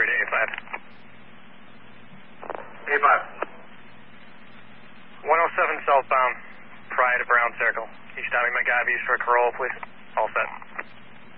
delivery to A5. A5. 107 southbound, prior to Brown Circle. You stopping McIvy's for Corolla, please? All set.